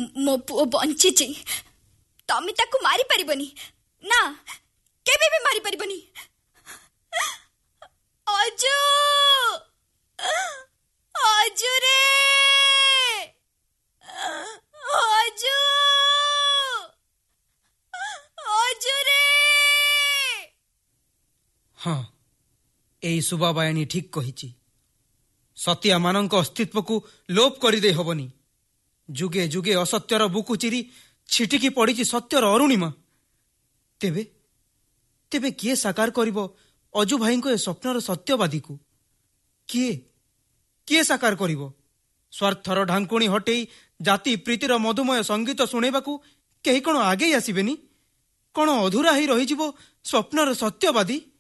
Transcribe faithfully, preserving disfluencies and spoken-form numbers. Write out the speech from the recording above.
ମୋ ପୁଅ ବଞ୍ଚିଛି। ତମେ ତାକୁ ମାରିପାରିବନି, ନା କେବେ ବି ମାରିପାରିବନି। ଅଜୁ, ଅଜୁରେ, ଅଜୁ, ଅଜୁରେ। ହଁ, ଏଇ ସୁବାବାୟାଣୀ ଠିକ୍ କହିଛି। ସତ୍ୟାମାନଙ୍କ ଅସ୍ତିତ୍ୱକୁ ଲୋପ କରିଦେଇ ହବନି। ଯୁଗେ ଯୁଗେ ଅସତ୍ୟର ବୁକୁ ଚିରି ଛିଟିକି ପଡ଼ିଛି ସତ୍ୟର ଅରୁଣିମା। ତେବେ ତେବେ କିଏ ସାକାର କରିବ ଅଜୁ ଭାଇଙ୍କ ଏ ସ୍ୱପ୍ନର ସତ୍ୟବାଦୀକୁ? କିଏ କିଏ ସାକାର କରିବ? ସ୍ୱାର୍ଥର ଢାଙ୍କୁଣୀ ହଟେଇ ଜାତି ପ୍ରୀତିର ମଧୁମୟ ସଙ୍ଗୀତ ଶୁଣେଇବାକୁ କେହି କ'ଣ ଆଗେଇ ଆସିବେନି? କ'ଣ ଅଧୁରା ହେଇ ରହିଯିବ ସ୍ୱପ୍ନର ସତ୍ୟବାଦୀ?